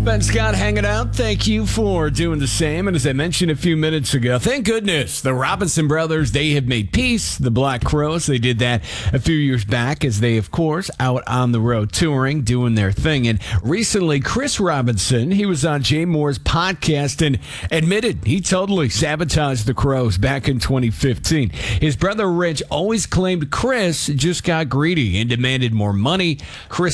Ben Scott hanging out. Thank you for doing the same. And as I mentioned a few minutes ago, thank goodness the Robinson brothers, they have made peace. The Black Crowes, they did that a few years back as they, of course, out on the road touring, doing their thing. And recently, Chris Robinson, he was on Jay Moore's podcast and admitted he totally sabotaged the Crowes back in 2015. His brother Rich always claimed Chris just got greedy and demanded more money. Chris